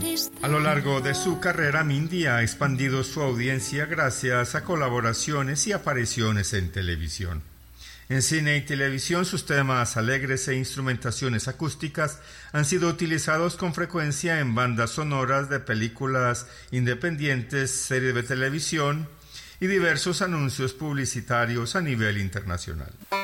A lo largo de su carrera, Mindy ha expandido su audiencia gracias a colaboraciones y apariciones en televisión. En cine y televisión, sus temas alegres e instrumentaciones acústicas han sido utilizados con frecuencia en bandas sonoras de películas independientes, series de televisión y diversos anuncios publicitarios a nivel internacional.